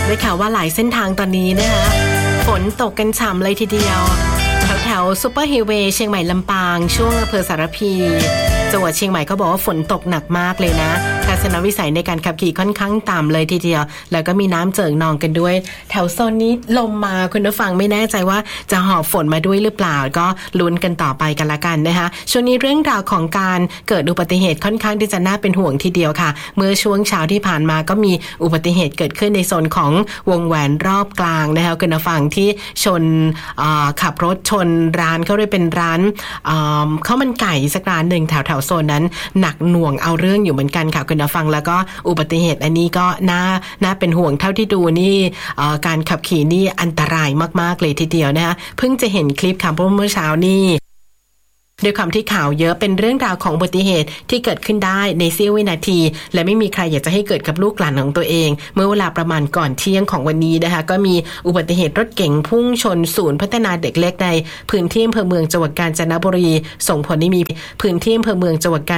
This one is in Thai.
ได้ข่าวว่าหลายเส้นทางตอนนี้นะคะฝนตกกันฉ่ำเลยทีเดียวแถวซุปเปอร์ไฮเวย์เชียงใหม่ลำปางช่วงอำเภอสารพีจังหวัดเชียงใหม่ก็บอกว่าฝนตกหนักมากเลยนะทัศนวิสัยในการขับขี่ค่อนข้างต่ำเลยทีเดียวแล้วก็มีน้ำเจิ่งนองกันด้วยแถวโซนนี้ลมมาคุณผู้ฟังไม่แน่ใจว่าจะหอบฝนมาด้วยหรือเปล่าก็ลุ้นกันต่อไปกันละกันนะคะช่วงนี้เรื่องราวของการเกิดอุบัติเหตุค่อนข้างที่จะน่าเป็นห่วงทีเดียวค่ะเมื่อช่วงเช้าที่ผ่านมาก็มีอุบัติเหตุเกิดขึ้นในโซนของวงแหวนรอบกลางนะคะคุณผู้ฟังที่ชนขับรถชนร้านเขาเรียกเป็นร้านข้าวมันไก่สักร้านหนึ่งแถวโซนนั้นหนักหน่วงเอาเรื่องอยู่เหมือนกันค่ะคุณผู้ฟังแล้วก็อุบัติเหตุอันนี้ก็น่าเป็นห่วงเท่าที่ดูนี่การขับขี่นี่อันตรายมากๆเลยทีเดียวนะคะเพิ่งจะเห็นคลิปค่ะเพราะเมื่อเช้านี่ด้วยความที่ข่าวเยอะเป็นเรื่องราวของอุบัติเหตุที่เกิดขึ้นได้ในเสี้ยววินาทีและไม่มีใครอยากจะให้เกิดกับลูกหลานของตัวเองเมื่อเวลาประมาณก่อนเที่ยงของวันนี้นะคะก็มีอุบัติเหตุรถเก๋งพุ่งชนศูนย์พัฒนาเด็กเล็กในพื้นที่อำเภอเมืองจังหวัดกาญจนบุรีส่งผลให้มีพื้นที่อำเภอเมืองจังหวัดกาญ